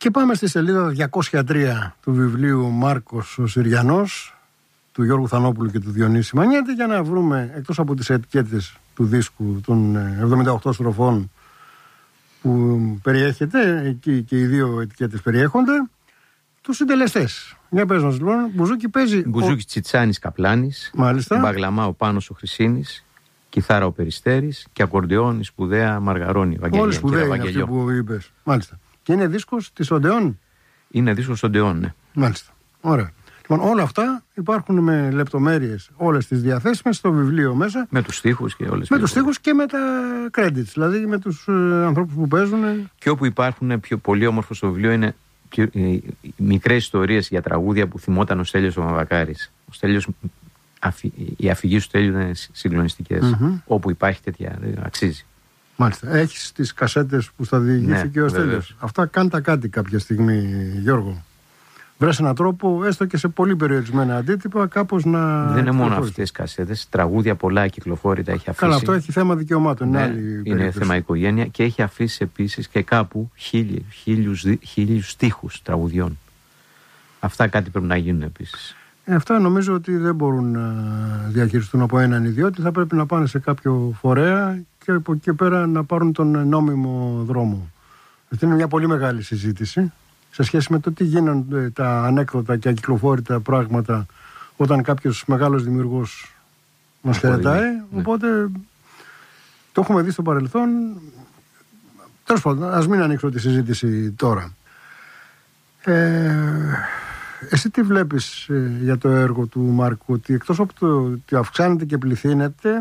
Και πάμε στη σελίδα 203 του βιβλίου Μάρκος ο Συριανός, του Γιώργου Θανόπουλου και του Διονύση Μανιάτη, για να βρούμε, εκτός από τις ετικέτες του δίσκου των 78 στροφών που περιέχεται, εκεί και οι δύο ετικέτες περιέχονται, τους συντελεστές. Για πες μας λοιπόν, μπουζούκι παίζει... Μπουζούκι Τσιτσάνης Καπλάνης, μπαγλαμά ο Πάνος ο Χρυσίνης, κιθάρα ο Περιστέρης και ακορντεόν η σπουδαία Μαργαρώνη. Όλοι σπουδαίοι είναι αυτοί που είπες. Μάλιστα. Και είναι δίσκος της Οντεόν. Είναι δίσκος Οντεόν, ναι. Μάλιστα. Ωραία. Λοιπόν, όλα αυτά υπάρχουν με λεπτομέρειες όλες τις διαθέσιμες στο βιβλίο μέσα. Με τους στίχους και όλες. Με τους στίχους και με τα credits, δηλαδή με τους ανθρώπους που παίζουν. Και όπου υπάρχουν πιο πολύ όμορφο στο βιβλίο είναι μικρές ιστορίες για τραγούδια που θυμόταν ο Στέλιος ο Μαβακάρης. Ο Στέλιος, οι αφηγήσεις του Στέλιου είναι συγκλονιστικές. Όπου υπάρχει τέτοια, αξίζει. Μάλιστα. Έχεις τις κασέτες που στα διηγήθηκε ο Στέλιος. Αυτά κάντα κάτι κάποια στιγμή, Γιώργο. Βρες έναν τρόπο, έστω και σε πολύ περιορισμένα αντίτυπα, κάπως να. Δεν είναι μόνο αυτές οι κασέτες. Τραγούδια πολλά κυκλοφόρητα έχει αφήσει. Καλά, αυτό έχει θέμα δικαιωμάτων. Ναι, είναι θέμα οικογένεια και έχει αφήσει επίσης και κάπου χίλιους στίχους τραγουδιών. Αυτά κάτι πρέπει να γίνουν επίσης. Αυτά νομίζω ότι δεν μπορούν να διαχειριστούν από έναν ιδιώτη. Θα πρέπει να πάνε σε κάποιο φορέα και από εκεί πέρα να πάρουν τον νόμιμο δρόμο. Αυτή είναι μια πολύ μεγάλη συζήτηση σε σχέση με το τι γίνονται τα ανέκδοτα και ακυκλοφόρητα πράγματα όταν κάποιος μεγάλος δημιουργός μας χαιρετάει. Ναι. Οπότε το έχουμε δει στο παρελθόν. Τέλος πάντων, ας μην ανοίξω τη συζήτηση τώρα. Εσύ τι βλέπεις για το έργο του Μάρκου, ότι εκτός από το ότι αυξάνεται και πληθύνεται,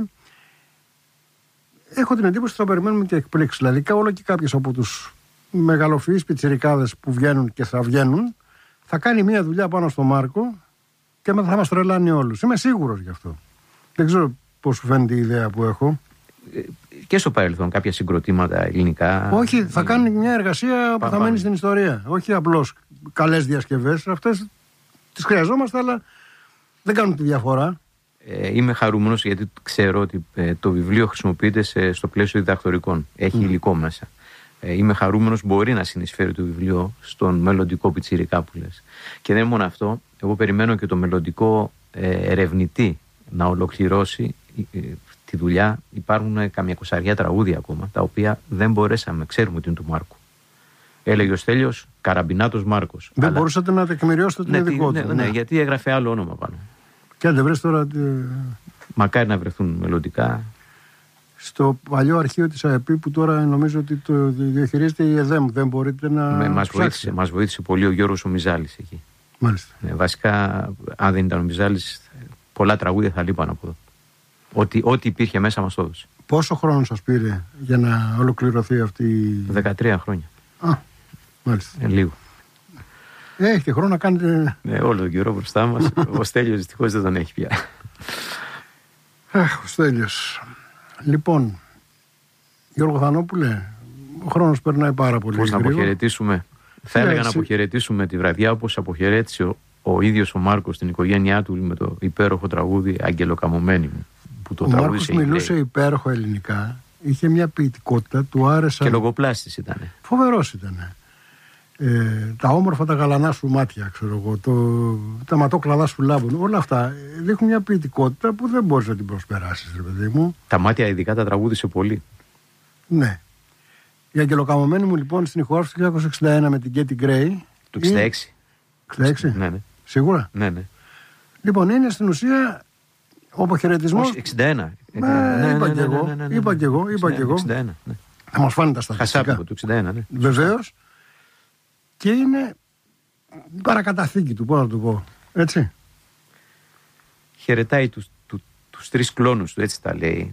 έχω την εντύπωση ότι θα περιμένουμε και εκπλήξεις. Δηλαδή όλο και κάποιος από τους μεγαλοφυείς πιτσιρικάδες που βγαίνουν και θα βγαίνουν θα κάνει μια δουλειά πάνω στο Μάρκο και μετά θα μας τρελάνει όλους. Είμαι σίγουρος γι' αυτό. Δεν ξέρω πώς σου φαίνεται η ιδέα που έχω. Και στο παρελθόν κάποια συγκροτήματα ελληνικά. Όχι, θα κάνει μια εργασία που θα μένει στην ιστορία. Όχι απλώς καλές διασκευές. Αυτές τις χρειαζόμαστε, αλλά δεν κάνουν τη διαφορά. Είμαι χαρούμενος γιατί ξέρω ότι το βιβλίο χρησιμοποιείται στο πλαίσιο διδακτορικών. Έχει υλικό μέσα. Είμαι χαρούμενος, μπορεί να συνεισφέρει το βιβλίο στον μελλοντικό πιτσιρικά που λες. Και δεν είναι μόνο αυτό. Εγώ περιμένω και το μελλοντικό ερευνητή να ολοκληρώσει τη δουλειά. Υπάρχουν καμιά 20 τραγούδια ακόμα, τα οποία δεν μπορέσαμε. Ξέρουμε ότι είναι του Μάρκου. Έλεγε ο Στέλιος Καραμπινάτος Μάρκος. Δεν μπορούσατε να τεκμηριώσετε την ειδικότητα. Ναι, γιατί έγραφε άλλο όνομα πάνω. Και αν δεν βρες τώρα. Μακάρι να βρεθούν μελλοντικά. Στο παλιό αρχείο της ΑΕΠ που τώρα νομίζω ότι το διαχειρίζεται η ΕΔΕΜ, δεν μπορείτε να. Μας βοήθησε πολύ ο Γιώργος ο Μιζάλης εκεί. Μάλιστα. Βασικά, αν δεν ήταν ο Μιζάλης, πολλά τραγούδια θα λείπαν από εδώ. Ό,τι υπήρχε μέσα μας το έδωσε. Πόσο χρόνο σας πήρε για να ολοκληρωθεί αυτή η. 13 χρόνια. Μάλιστα. Λίγο. Έχετε χρόνο να κάνετε. Ναι, όλο τον καιρό μπροστά μας. Ο Στέλιος δυστυχώς δεν τον έχει πια. Ο Στέλιος. Λοιπόν, Γιώργο Θανόπουλε, ο χρόνος περνάει πάρα πολύ. Πώς να αποχαιρετήσουμε. Θα έλεγα να αποχαιρετήσουμε τη βραδιά όπως αποχαιρέτησε ο ίδιος ο Μάρκος την οικογένειά του με το υπέροχο τραγούδι Αγγελοκαμωμένη μου. Ο Μάρκος μιλούσε υπέροχο ελληνικά. Είχε μια ποιητικότητα, του άρεσε. Και λογοπλάστης ήταν. Φοβερός ήταν. Τα όμορφα τα γαλανά σου μάτια, ξέρω εγώ, τα ματόκλαδά σου λάμπουν, όλα αυτά δείχνουν μια ποιητικότητα που δεν μπορείς να την προσπεράσεις, ρε παιδί μου. Τα μάτια ειδικά τα τραγούδισε πολύ. Ναι. Η Αγγελοκαμωμένη μου λοιπόν στην ηχογράφηση του 1961 με την Κέτι Γκρέι. Του 66. 66? Ναι. Σίγουρα? Ναι. Λοιπόν, είναι στην ουσία ο αποχαιρετισμός. 61. Είπα κι εγώ. 61. Θα μας φάνε τα στατιστικά. Χασάπικο του 61, ναι. Βεβαίως. Και είναι η παρακαταθήκη του, πώς να το πω, έτσι. Χαιρετάει τους τρεις κλόνους του, έτσι τα λέει.